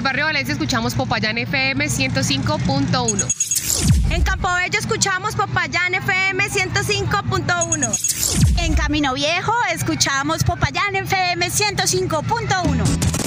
barrio Valencia escuchamos Popayán FM 105.1. En Campobello escuchamos Popayán FM 105.1. En Camino Viejo escuchamos Popayán FM 105.1.